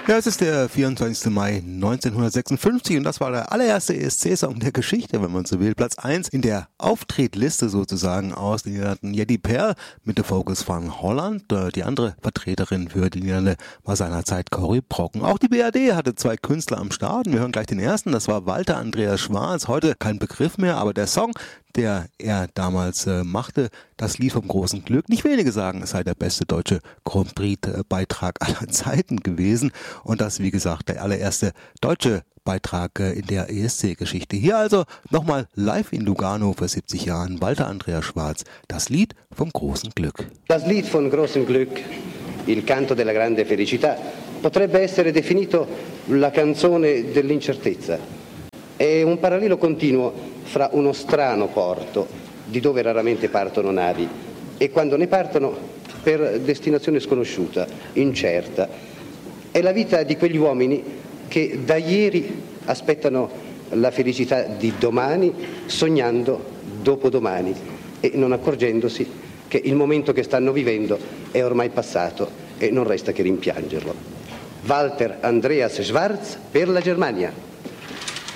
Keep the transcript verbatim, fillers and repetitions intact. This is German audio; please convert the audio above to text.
Ja, es ist der vierundzwanzigster Mai neunzehnhundertsechsundfünfzig und das war der allererste E S C-Song der Geschichte, wenn man so will. Platz eins in der Auftretliste sozusagen aus den Niederlanden. Jetty Per mit der Focus von Holland. Die andere Vertreterin für die Niederlande war seinerzeit Corrie Brocken. Auch die B R D hatte zwei Künstler am Start. Wir hören gleich den ersten, das war Walter Andreas Schwarz. Heute kein Begriff mehr, aber der Song, der er damals äh, machte, das Lied vom großen Glück. Nicht wenige sagen, es sei der beste deutsche Grand Prix-Beitrag aller Zeiten gewesen. Und das, wie gesagt, der allererste deutsche Beitrag äh, in der E S C-Geschichte. Hier also nochmal live in Lugano vor siebzig Jahren, Walter Andreas Schwarz, das Lied vom großen Glück. Das Lied von großem Glück, il canto della grande felicità, potrebbe essere definito la canzone dell'incertezza. È un parallelo continuo fra uno strano porto, di dove raramente partono navi, e quando ne partono per destinazione sconosciuta, incerta. È la vita di quegli uomini che da ieri aspettano la felicità di domani, sognando dopodomani e non accorgendosi che il momento che stanno vivendo è ormai passato e non resta che rimpiangerlo. Walter Andreas Schwarz per la Germania.